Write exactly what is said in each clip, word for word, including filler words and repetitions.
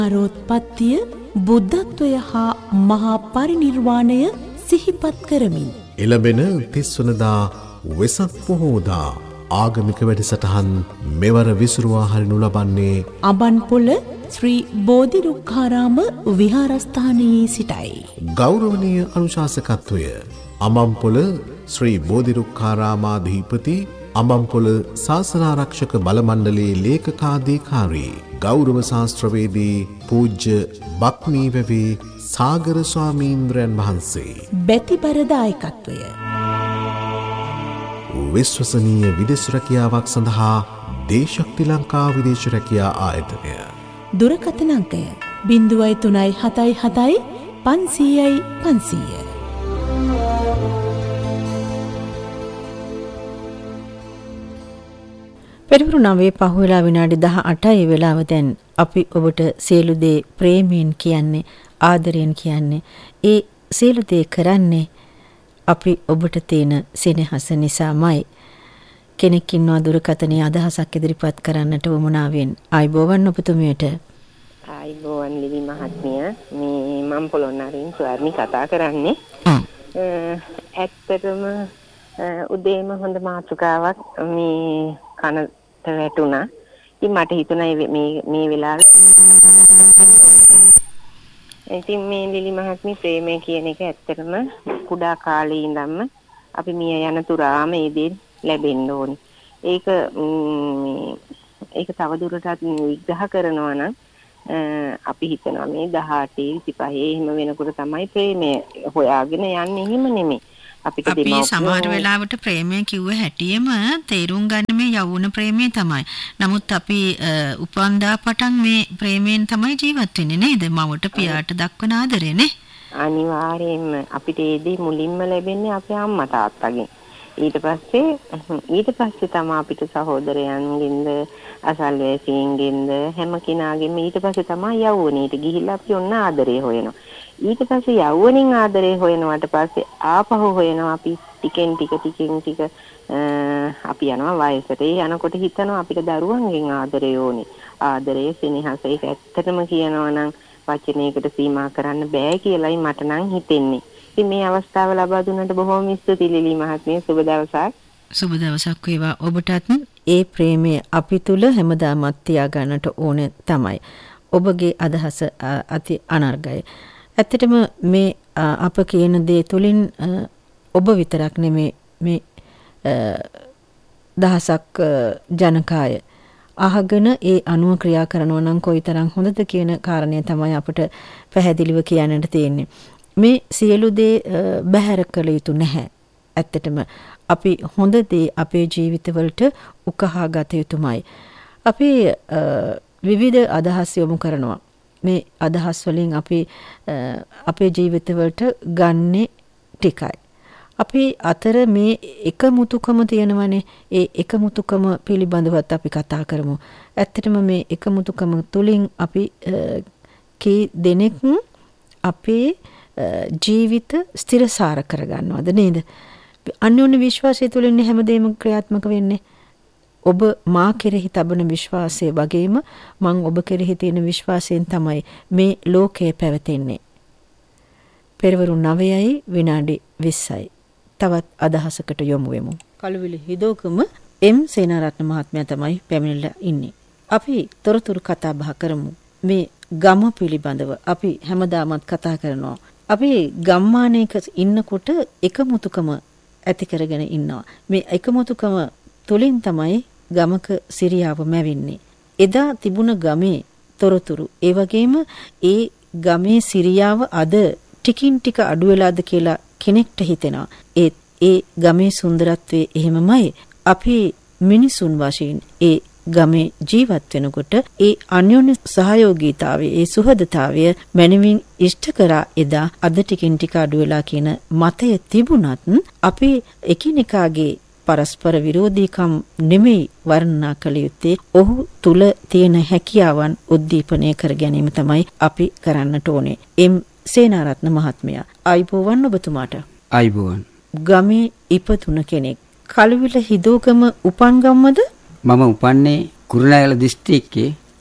ආරෝත්පත්තිය බුද්ධත්වය හා මහා පරිනිර්වාණය සිහිපත් කරමින් එළඹෙන තිස් වනදා වෙසක් පොහෝදා ආගමික වැඩසටහන් මෙවර විසුරුවා හරිනු ලබන්නේ අබන්පොළ ශ්‍රී බෝධිරුක්ඛාරාම විහාරස්ථානයේ සිටයි. ගෞරවනීය අනුශාසකත්වය අමම්පොළ ශ්‍රී බෝධිරුක්ඛාරාමාධිපති අමම්පොළ ශාසනාරක්ෂක බල මණ්ඩලයේ ලේකකාධිකාරී ගෞරව ශාස්ත්‍රවේදී පූජ්‍ය බක්මීවැවේ සාගර ස්වාමීන්ද්‍රයන් වහන්සේ බැතිබර දායකත්වය විශ්වසනීය විදේශ රැකියාවක් සඳහා දේශක්ති ලංකා විදේශ රැකියා ආයතනය දුරකථන අංකය බිංදුවයි තුනයි හතයි හතයි පන්සීයයි පන්සීය. පෙරවරු නවයේ පහුවෙලා විනාඩි දහ අටයි වෙලාව. දැන් අපි ඔබට සියලු දේ ප්‍රේමයෙන් කියන්නේ ආදරයෙන් කියන්නේ ඒ සියලු දේ කරන්නේ අපි ඔබට තියෙන සෙනෙහස නිසාමයි. කෙනෙක් ඉන්නවා දුරකථනයේ අදහසක් ඉදිරිපත් කරන්නට වමනාවෙන්. ආයිබෝවන් ඔබතුමියට. ආයිබෝවන් ලිවි මහත්මිය. මේ මම පොළොන්නරින් ස්වර්ණි කතා කරන්නේ. ඇත්තටම උදේම හොඳ මාතෘකාවක් මේ කනට වැටුණා. ඉතින් මට හිතුණා මේ මේ වෙලාවේ ඉතින් මේ ලිලි මහත්මිය ප්‍රේමය කියන එක ඇත්තටම කුඩා කාලේ ඉඳන්ම අපි මිය යන තුරාම මේ දේ ලැබෙන්න ඕනේ. ඒක ඒක තවදුරටත් විග්‍රහ කරනවා නම් අපි හිතනවා මේ දහඅට විසිපහ එහෙම වෙනකොට තමයි ප්‍රේමය හොයාගෙන යන්නේ. එහෙම නෙමෙයි. අපි සමහර වෙලාවට ප්‍රේමය කිව්ව හැටියෙම තේරුම් ගන්න මේ යෞවන ප්‍රේමය තමයි. නමුත් අපි උපන්දා පටන් මේ ප්‍රේමයෙන් තමයි ජීවත් වෙන්නේ නේද? මවට පියාට දක්වන ආදරය නේ. අනිවාර්යයෙන්ම අපිට ඒ දේ මුලින්ම ලැබෙන්නේ අපේ අම්මා තාත්තගෙන්. ඊට පස්සේ ඊට පස්සේ තමයි අපිට සහෝදරයන්ගෙන්ද අසල්වැසියෙන්ගෙන්ද හැම කෙනාගෙම ඊට පස්සේ තමයි යෞවනයේට ගිහිල්ලා අපි ඔන්න ආදරය හොයනවා. ඊට පස්සේ යෞවනින් ආදරේ හොයනවාට පස්සේ ආපහු හොයනවා අපි ටිකෙන් ටික ටිකෙන් ටික අපි යනවා වයසට. ඒ යනකොට හිතනවා අපිට දරුවන්ගෙන් ආදරේ ඕනේ. ආදරේ සෙනෙහස ඒක ඇත්තටම කියනවා නම් වචනයකට සීමා කරන්න බෑ කියලායි මට නම් හිතෙන්නේ. ඉතින් මේ අවස්ථාව ලබා දුන්නට බොහොම ස්තුතියි ලිලි මහත්මිය. සුබ දවසක්. සුබ දවසක් වේවා ඔබටත්. ඒ ප්‍රේමය අපි තුල හැමදාමත් තියාගන්නට ඕනේ තමයි. ඔබගේ අදහස අති අනර්ගයි. ඇත්තටම මේ අප කියන දේ තුලින් ඔබ විතරක් නෙමේ මේ දහසක් ජනකාය අහගෙන ඒ අනුව ක්‍රියා කරනවා නම් කොයිතරම් හොඳද කියන කාරණය තමයි අපට පැහැදිලිව කියන්නට තියෙන්නේ. මේ සියලු දේ බැහැර කළ යුතු නැහැ. ඇත්තටම අපි හොඳ දේ අපේ ජීවිතවලට උකහා ගත යුතුමයි. අපි විවිධ අදහස් යොමු කරනවා. මේ අදහස් වලින් අපි අපේ ජීවිතවලට ගන්නේ ටිකයි. අපි අතර මේ එකමුතුකම තියෙනවනේ. ඒ එකමුතුකම පිළිබඳවත් අපි කතා කරමු. ඇත්තටම මේ එකමුතුකම තුලින් අපි කී දෙනෙක් අපේ ජීවිත ස්ථිරසාර කරගන්නවද නේද? අන්‍යෝන්‍ය විශ්වාසය තුලින් හැමදේම ක්‍රියාත්මක වෙන්නේ. ඔබ මා කෙරෙහි තබන විශ්වාසය වගේම මං ඔබ කෙරෙහි තියෙන විශ්වාසයෙන් තමයි මේ ලෝකය පැවතෙන්නේ. පෙරවරු නවයයි විනාඩි විස්සයි. තවත් අදහසකට යොමු වෙමු. කළුවිල හිදෝකම එම් සේනාරත්න මහත්මයා තමයි පැමිණිලා ඉන්නේ. අපි තොරතුරු කතා බහ කරමු. මේ ගම පිළිබඳව අපි හැමදාමත් කතා කරනවා. අපි ගම්මානයක ඉන්නකොට එකමුතුකම ඇති කරගෙන ඉන්නවා. මේ එකමුතුකම තුලින් තමයි ගමක සිරියාව මැවෙන්නේ. එදා තිබුණ ගමේ තොරතුරු ඒ වගේම ඒ ගමේ සිරියාව අද ටිකින් ටික අඩු වෙලාද කියලා කෙනෙක්ට හිතෙනවා. ඒ ඒ ගමේ සුන්දරත්වයේ එහෙමමයි. අපි මිනිසුන් වශයෙන් ඒ ගමේ ජීවත් වෙනකොට ඒ අන්‍යෝන්‍ය සහයෝගීතාවය ඒ සුහදතාවය මනමින් ඉෂ්ට කරා එදා අද ටිකින් ටික අඩු වෙලා කියන මතය තිබුණත් අපි එකිනෙකාගේ පරස්පර විරෝධීකම් නෙමෙයි වර්ණනා කළ යුත්තේ ඔහු තුල තියෙන හැකියාවන් උද්දීපනය කර ගැනීම තමයි අපි කරන්නට ඕනේ. එම් සේනාරත්න මහත්මයා ආයිබෝවන් ඔබතුමාට. ආයිබෝවන්. ගමේ ඉපතුන කෙනෙක්. කළුවිල හිදෝකම උපන් ගම්මද? මම උපන්නේ කුරුණෑගල දිස්ත්‍රික්කයේ. ඔව්.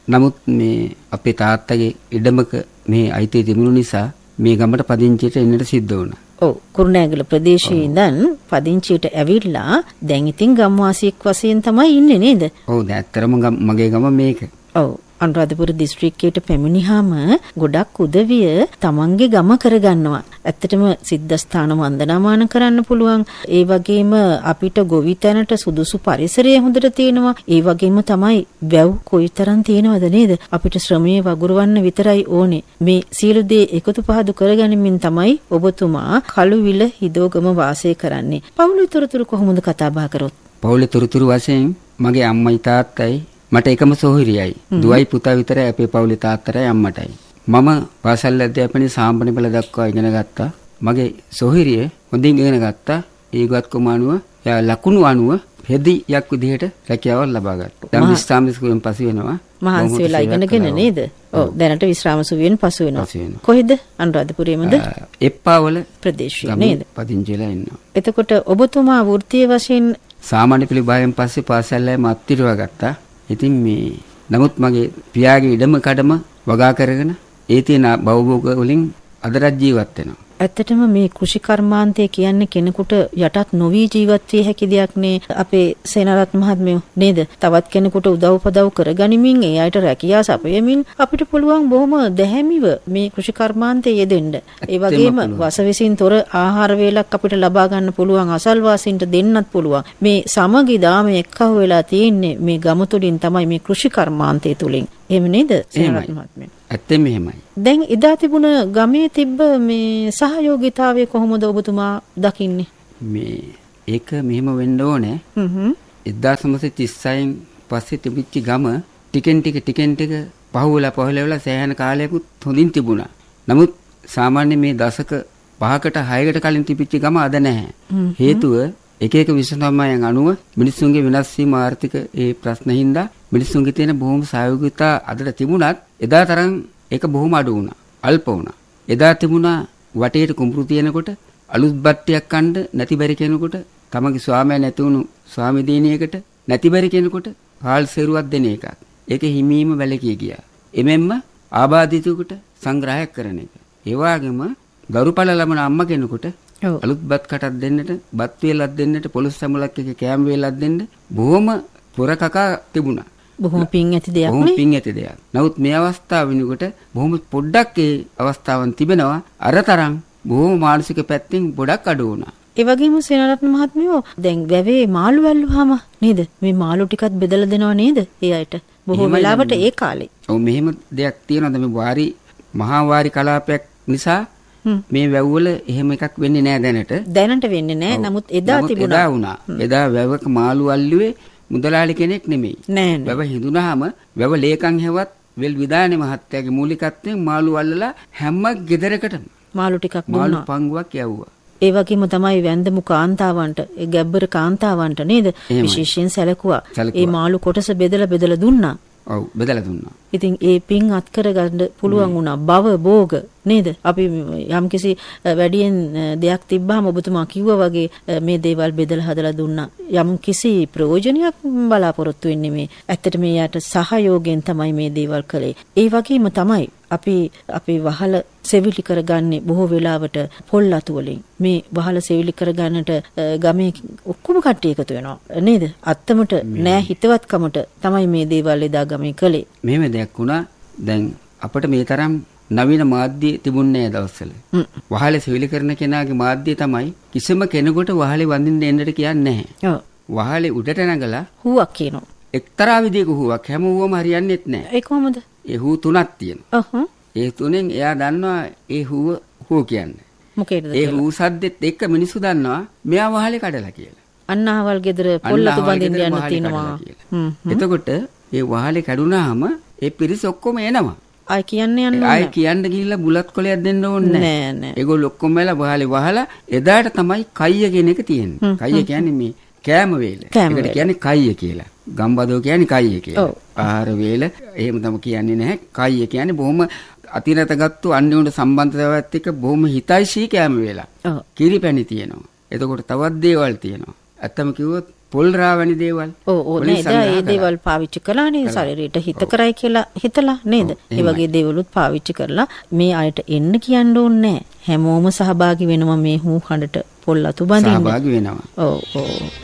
නමුත් මේ අපේ තාත්තගේ ඉඩමක මේ අයිතිය තිබුණු නිසා මේ ගමට පදිංචියට එන්නට සිද්ධ වුණා. ඔව් කුරුණෑගල ප්‍රදේශයේ ඉඳන් පදිංචියට ඇවිල්ලා දැන් ඉතින් ගම්වාසියෙක් වශයෙන් තමයි ඉන්නේ නේද? ඔව් දැන් ඇත්තරම මගේ ගම මේක. ඔව් අනුරාධපුර දිස්ත්‍රික්කයට පැමිණිහාම ගොඩක් උදවිය තමන්ගේ ගම කරගන්නවා. ඇත්තටම සිද්ධාස්ථාන වන්දනාමාන කරන්න පුළුවන්. ඒ වගේම අපිට ගොවිතැනට සුදුසු පරිසරය හොඳට තියෙනවා. ඒ වගේම තමයි වැව් කොයිතරම් තියෙනවද නේද? අපිට ශ්‍රමයේ වගුරුවන්න විතරයි ඕනේ. මේ සියලු දේ එකතු පහදු කරගනිමින් තමයි ඔබතුමා කළුවිල හිදෝගම වාසය කරන්නේ. පවුලේ තොරතුරු කොහොමද කතා බහ කරොත්? පවුලේ තොරතුරු වශයෙන් මගේ අම්මයි තාත්තයි මට එකම සොහොයුරියයි. දුවයි පුතා විතරයි අපේ පවුලේ තාත්තටයි අම්මටයි. මම පාසල් අධ්‍යාපනයේ සාම්ප්‍රදායික පෙළ දක්වා ඉගෙන ගත්තා. මගේ සොහොයුරිය හොඳින් ඉගෙන ගත්තා. ඒගොත්කම අනුව ලකුණු අනුව හෙදියක් විදිහට රැකියාවක් ලබා ගත්තා. දැන් විශ්‍රාම සුවයෙන් පසු වෙනවා. මහන්සි වෙලා ඉගෙනගෙන නේද? ඔව් දැනට විශ්‍රාම සුවයෙන් පසු වෙනවා. කොහෙද? අනුරාධපුරයේමද? එප්පාවල ප්‍රදේශයේ නේද? පදිංචිලා ඉන්නවා. එතකොට ඔබතුමා වෘත්තීය වශයෙන් සාමාන්‍ය පෙළ විභාගයෙන් පස්සේ පාසල් යෑම අත්තිරවා ගත්තා. ඉතින් මේ නමුත් මගේ පියාගේ ඉඩම කඩම වගා කරගෙන ඒ තියෙන බවභෝග වලින් අදටත් ජීවත් වෙනවා. ඇත්තටම මේ කෘෂි කර්මාන්තය කියන්නේ කෙනෙකුට යටත් නොවි ජීවත් විය හැකි දෙයක් නේ අපේ සේනාරත් මහත්මයෝ නේද? තවත් කෙනෙකුට උදව් උපදව් කරගනිමින් ඒ අයට රැකියාව සපයමින් අපිට පුළුවන් බොහොම දැහැමිව මේ කෘෂි කර්මාන්තයේ යෙදෙන්න. ඒ වගේම වසවිසින් තොර ආහාර වේලක් අපිට ලබා ගන්න පුළුවන්, අසල්වාසීන්ට දෙන්නත් පුළුවන්. මේ සමගි දාම එක්කව වෙලා තියෙන්නේ මේ ගම තුලින් තමයි, මේ කෘෂි කර්මාන්තය තුලින්. එහෙම නේද සේනාරත් මහත්මයා? ඇත්තෙම එහෙමයි. දැන් එදා තිබුණ ගමේ තිබ්බ මේ සහයෝගීතාවය කොහොමද ඔබතුමා දකින්නේ? මේ ඒක මෙහෙම වෙන්න ඕනේ. හ්ම්. එක්දාස් නවසිය තිස්සෙන් පස්සේ තිබිච්ච ගම ටිකෙන් ටික ටිකෙන් ටික පහුවලා පහුවලා සෑහෙන කාලයකට හොඳින් තිබුණා. නමුත් සාමාන්‍ය මේ දශක පහකට හයකට කලින් තිබිච්ච ගම අද නැහැ. හේතුව එක එක විසඳුම්යන් අනුව මිනිස්සුන්ගේ වෙනස් වීම ආර්ථික ඒ ප්‍රශ්න හින්දා මිනිස්සුන්ගේ තියෙන බොහොම සහයෝගීතා අදට තිබුණත් එදා තරම් ඒක බොහොම අඩු වුණා. අල්ප වුණා. එදා තිබුණා වටේට කුඹුරු තියෙනකොට අලුත් බට්ටියක් කන්න නැති බැරි කෙනෙකුට, තමගේ ස්වාමියා නැති වුණු ස්වාමි දිනියකට නැති බැරි කෙනෙකුට හාල් සෙරුවක් දෙන එකක්. ඒක හිමීම වැලකී ගියා. එමෙන්න ආබාධිතයෙකුට සංග්‍රහයක් කරන එක. ඒ වගේම දරුපල ළමන අම්මා කෙනෙකුට අලුත් බත් කටක් දෙන්නට, බත් වේලක් දෙන්නට, පොළොස් සමුලක් එක කෑම වේලක් දෙන්න බොහොම පුරකකා තිබුණා. බොහොම පිං ඇති දෙයක් නේ. බොහොම පිං ඇති දෙයක්. නමුත් මේ අවස්ථාව වෙනකොට බොහොම පොඩ්ඩක් ඒ අවස්ථාවන් තිබෙනවා. අරතරම් බොහොම මානසික පැත්තෙන් ගොඩක් අඩු වුණා. ඒ වගේම සේනාරත්න මහත්මියෝ දැන් වැවේ මාළු වැල්ලුවාම නේද? මේ මාළු ටිකත් බෙදලා දෙනවා නේද? ඒ අයට. බොහෝ වෙලාවට ඒ කාලේ. ඔව් මෙහෙම දෙයක් තියෙනවා. මේ වාරි මහා වාරි කලාපයක් නිසා මේ වැව්වල එහෙම එකක් වෙන්නේ නැහැ දැනට. දැනට වෙන්නේ නැහැ. නමුත් එදා තිබුණා. එදා වුණා. එදා වැවක මාළු අල්ලුවේ මුදලාලි කෙනෙක් නෙමෙයි. නෑ නෑ. වැව හිඳුනහම වැව ලේකම් හැවත් වෙල් විදානේ මහත්තයාගේ මූලිකත්වයෙන් මාළු අල්ලලා හැම ගෙදරකටම මාළු ටිකක් දුන්නා. මාළු පංගුවක් යවුවා. ඒ වගේම තමයි වැන්දමු කාන්තාවන්ට, ඒ ගැබ්බර කාන්තාවන්ට නේද? විශේෂයෙන් සැලකුවා. ඒ මාළු කොටස බෙදලා බෙදලා දුන්නා. ඔව් බෙදලා දුන්නා. ඉතින් ඒ පින් අත් කරගන්න පුළුවන් වුණා. බව භෝග නේද? අපි යම්කිසි වැඩියෙන් දෙයක් තිබ්බාම ඔබතුමා කිව්වා වගේ මේ දේවල් බෙදලා හදලා දුන්නා. යම් කිසි ප්‍රයෝජනයක් බලාපොරොත්තු වෙන්නේ මේ. ඇත්තට මේ යට සහයෝගයෙන් තමයි මේ දේවල් කළේ. ඒ වගේම තමයි අපි අපි වහල සෙවිලි කරගන්නේ බොහෝ වෙලාවට පොල් අතු වලින්. මේ වහල සෙවිලි කරගන්නට ගමේ ඔක්කොම කට්ටිය එකතු වෙනවා නේද? අත්තමට නෑ හිතවත්කමට තමයි මේ දේවල් එදා ගමේ කළේ. මෙහෙම දෙයක් වුණා. දැන් අපිට මේ තරම් නවීන මාධ්‍ය තිබුණේ නැහැ දවස්වල. වහලේ සෙවිලි කරන කෙනාගේ මාධ්‍ය තමයි කිසිම කෙනෙකුට වහලේ වඳින්න එන්නට කියන්නේ නැහැ. ඔව්. වහලේ උඩට නැගලා හුවක් කියනවා. එක්තරා විදිහක හුවක් හැම හුවම හරියන්නේත් නැහැ. ඒ කොහොමද? ඒ හුව තුනක් තියෙනවා. ඔහො. ඒ තුනෙන් එයා දන්නවා ඒ හුව හුව කියන්නේ. මොකේද? ඒ හුව සද්දෙත් එක්ක මිනිස්සු දන්නවා මෙයා වහලේ කඩලා කියලා. අන්නහවල් ගෙදර පොල්ලතු බඳින්න යන්න තියෙනවා. එතකොට ඒ වහලේ කැඩුනාම ඒ පිරිස ඔක්කොම එනවා. ආයි කියන්න යන්න ඕනේ. ආයි කියන්න ගිහිල්ලා බුලත් කොලයක් දෙන්න ඕනේ නෑ නෑ. ඒගොල්ලෝ ඔක්කොම වෙලා වහලේ වහලා එදාට තමයි කයිය කියන එක තියෙන්නේ. කයිය කියන්නේ මේ කෑම වේල. ඒකට කියන්නේ කයිය කියලා. ගම්බදෝ කියන්නේ කයිය කියලා. ආහාර වේල එහෙම තමයි කියන්නේ නැහැ. කයිය කියන්නේ බොහොම අතිරත ගත්තු අන්‍යෝන්‍ය සම්බන්ධතාවයත් එක්ක බොහොම හිතයිශී කෑම වේල. කිරිපැණි තියෙනවා. එතකොට තවත් දේවල් තියෙනවා. ඇත්තම කිව්වොත් පොල් රාවැනි දේවල්. ඔව් ඔව් නේද? ඒ දේවල් පාවිච්චි කළානේ ශරීරයට හිත කරයි කියලා හිතලා නේද? ඒ වගේ දේවලුත් පාවිච්චි කරලා මේ අයට එන්න කියන්න ඕනේ නැහැ. හැමෝම සහභාගී වෙනවා මේ හූ හඬට පොල් අතු බඳින්න. සහභාගී වෙනවා. ඔව් ඔව්.